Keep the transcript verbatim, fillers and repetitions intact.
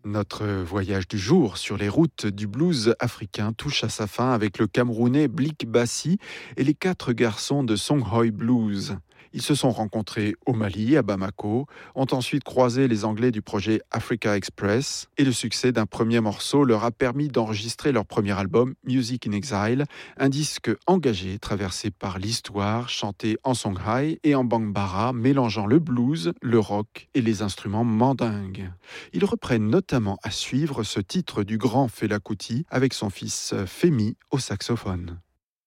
Notre voyage du jour sur les routes du blues africain touche à sa fin avec le Camerounais Blick Bassi et les quatre garçons de Songhoy Blues. Ils se sont rencontrés au Mali, à Bamako, ont ensuite croisé les Anglais du projet Africa Express et le succès d'un premier morceau leur a permis d'enregistrer leur premier album Music in Exile, un disque engagé traversé par l'histoire, chanté en Songhai et en Bambara, mélangeant le blues, le rock et les instruments mandingues. Ils reprennent notamment à suivre ce titre du grand Fela Kuti avec son fils Femi au saxophone.